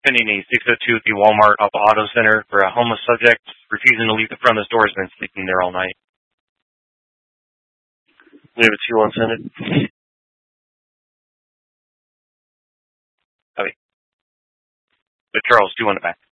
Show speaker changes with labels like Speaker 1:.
Speaker 1: pending a 602 at the Walmart Auto Center for a homeless subject refusing to leave the front of the store. Has been sleeping there all night.
Speaker 2: We have a 2 on Senate.
Speaker 1: Copy. But Charles, 2 on the back.